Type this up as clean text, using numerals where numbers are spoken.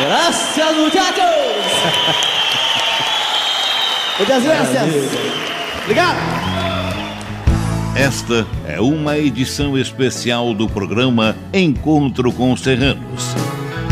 Gracias, muchachos! Muitas gracias! Obrigado! Esta é uma edição especial do programa Encontro com os Serranos.